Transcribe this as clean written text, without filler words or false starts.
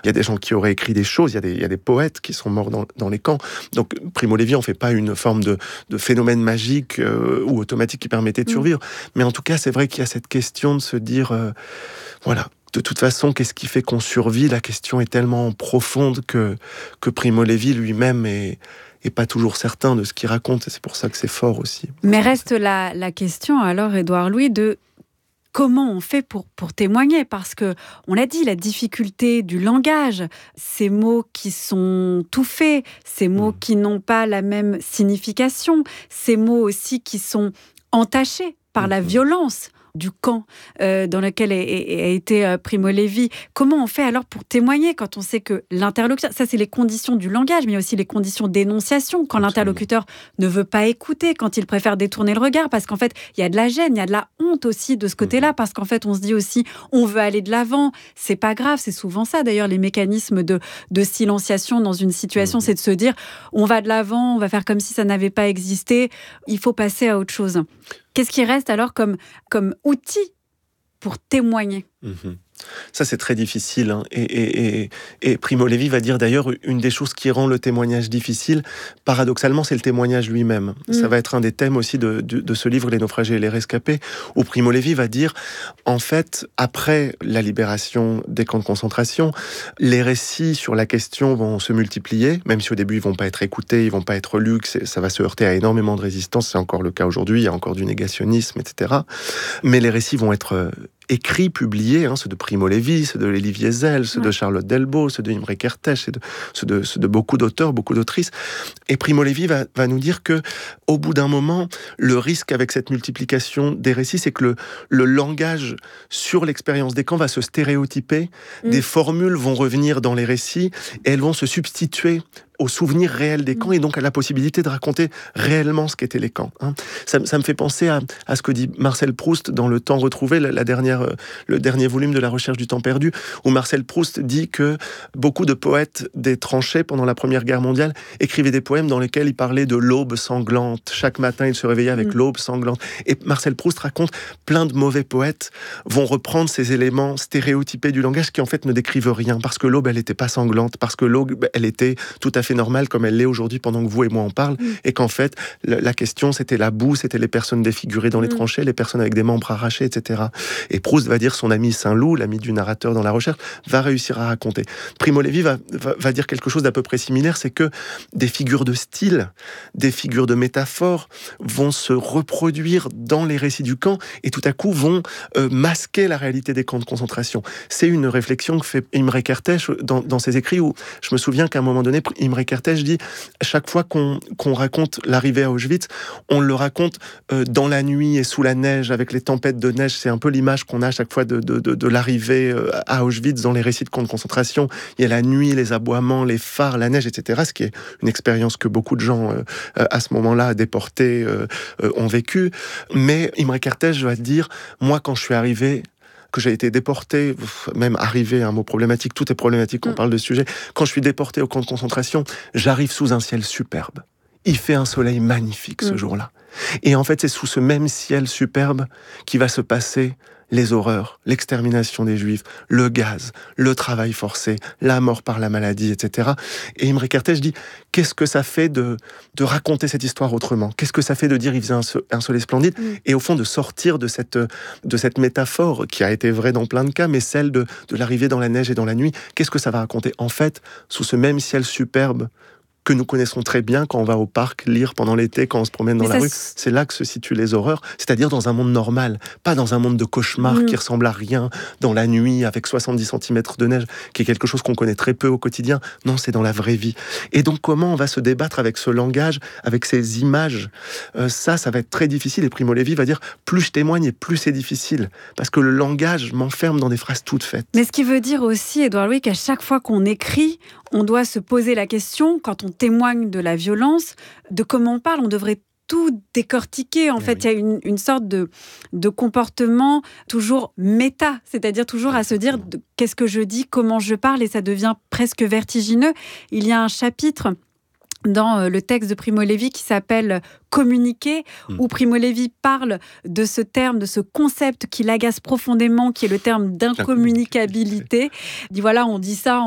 y a des gens qui auraient écrit des choses, il y a des poètes qui sont morts dans les camps. Donc Primo Levi en fait pas une forme de phénomène magique ou automatique qui permettait de survivre. Mais en tout cas, c'est vrai qu'il y a cette question de se dire, voilà, de toute façon, qu'est-ce qui fait qu'on survit ? La question est tellement profonde que Primo Levi lui-même est pas toujours certain de ce qu'il raconte, et c'est pour ça que c'est fort aussi. Mais reste la question alors, Édouard Louis, de comment on fait pour témoigner ? Parce que, on l'a dit, la difficulté du langage, ces mots qui sont tout faits, ces mots qui n'ont pas la même signification, ces mots aussi qui sont entachés par la violence du camp dans lequel a été Primo Levi. Comment on fait alors pour témoigner quand on sait que l'interlocuteur... Ça, c'est les conditions du langage, mais il y a aussi les conditions d'énonciation. Quand l'interlocuteur ne veut pas écouter, quand il préfère détourner le regard, parce qu'en fait, il y a de la gêne, il y a de la honte aussi de ce côté-là, parce qu'en fait, on se dit aussi, on veut aller de l'avant, c'est pas grave, c'est souvent ça, d'ailleurs, les mécanismes de silenciation dans une situation, c'est de se dire, on va de l'avant, on va faire comme si ça n'avait pas existé, il faut passer à autre chose. Qu'est-ce qui reste alors comme outil pour témoigner ? Ça, c'est très difficile. Hein. Et Primo Levi va dire d'ailleurs, une des choses qui rend le témoignage difficile, paradoxalement, c'est le témoignage lui-même. Ça va être un des thèmes aussi de ce livre, Les naufragés et les rescapés, où Primo Levi va dire, en fait, après la libération des camps de concentration, les récits sur la question vont se multiplier, même si au début, ils vont pas être écoutés, ils vont pas être lus, ça va se heurter à énormément de résistance, c'est encore le cas aujourd'hui, il y a encore du négationnisme, etc. Mais les récits vont être écrits, publiés, ceux de Primo Levi, ceux de Elie Wiesel, ceux de Charlotte Delbo, ceux de Imre Kertész, ceux de beaucoup d'auteurs, beaucoup d'autrices. Et Primo Levi va nous dire que, au bout d'un moment, le risque avec cette multiplication des récits, c'est que le langage sur l'expérience des camps va se stéréotyper, des formules vont revenir dans les récits, et elles vont se substituer au souvenir réel des camps et donc à la possibilité de raconter réellement ce qu'étaient les camps. Ça me fait penser à ce que dit Marcel Proust dans Le Temps retrouvé, le dernier volume de La recherche du temps perdu, où Marcel Proust dit que beaucoup de poètes des tranchées pendant la Première Guerre mondiale écrivaient des poèmes dans lesquels ils parlaient de l'aube sanglante. Chaque matin, ils se réveillaient avec l'aube sanglante. Et Marcel Proust raconte plein de mauvais poètes vont reprendre ces éléments stéréotypés du langage qui en fait ne décrivent rien, parce que l'aube, elle n'était pas sanglante, parce que l'aube, elle était tout à fait normale comme elle l'est aujourd'hui pendant que vous et moi on parle, et qu'en fait la question c'était la boue, c'était les personnes défigurées dans les tranchées, les personnes avec des membres arrachés, etc. Et Proust va dire, son ami Saint-Loup, l'ami du narrateur dans La recherche, va réussir à raconter. Primo Levi va dire quelque chose d'à peu près similaire, c'est que des figures de style, des figures de métaphore vont se reproduire dans les récits du camp et tout à coup vont masquer la réalité des camps de concentration. C'est une réflexion que fait Imre Kertész dans ses écrits, où je me souviens qu'à un moment donné, Imre Kertész dit, chaque fois qu'on raconte l'arrivée à Auschwitz, on le raconte dans la nuit et sous la neige, avec les tempêtes de neige. C'est un peu l'image qu'on a à chaque fois de l'arrivée à Auschwitz dans les récits de camps de concentration. Il y a la nuit, les aboiements, les phares, la neige, etc. Ce qui est une expérience que beaucoup de gens à ce moment-là, déportés, ont vécu. Mais Imre Kertész va dire, moi quand je suis arrivé, que j'ai été déporté, même arrivé, un mot problématique, tout est problématique quand on parle de ce sujet. Quand je suis déporté au camp de concentration, j'arrive sous un ciel superbe. Il fait un soleil magnifique ce jour-là. Et en fait, c'est sous ce même ciel superbe qui va se passer les horreurs, l'extermination des Juifs, le gaz, le travail forcé, la mort par la maladie, etc. Et Imre Kertész dit, qu'est-ce que ça fait de raconter cette histoire autrement ? Qu'est-ce que ça fait de dire il faisait un soleil splendide ? Et au fond, de sortir de cette métaphore qui a été vraie dans plein de cas, mais celle de l'arrivée dans la neige et dans la nuit. Qu'est-ce que ça va raconter ? En fait, sous ce même ciel superbe que nous connaissons très bien quand on va au parc lire pendant l'été, quand on se promène dans la rue. C'est là que se situent les horreurs, c'est-à-dire dans un monde normal, pas dans un monde de cauchemar qui ressemble à rien, dans la nuit, avec 70 cm de neige, qui est quelque chose qu'on connaît très peu au quotidien. Non, c'est dans la vraie vie. Et donc, comment on va se débattre avec ce langage, avec ces images ? Ça va être très difficile. Et Primo Levi va dire, plus je témoigne et plus c'est difficile, parce que le langage m'enferme dans des phrases toutes faites. Mais ce qui veut dire aussi, Édouard Louis, qu'à chaque fois qu'on écrit, on doit se poser la question, quand on témoigne de la violence, de comment on parle. On devrait tout décortiquer. En fait, il y a une sorte de comportement toujours méta, c'est-à-dire toujours à se dire qu'est-ce que je dis, comment je parle, et ça devient presque vertigineux. Il y a un chapitre dans le texte de Primo Levi qui s'appelle « Communiquer », où Primo Levi parle de ce terme, de ce concept qui l'agace profondément, qui est le terme d'incommunicabilité. Il dit voilà, on dit ça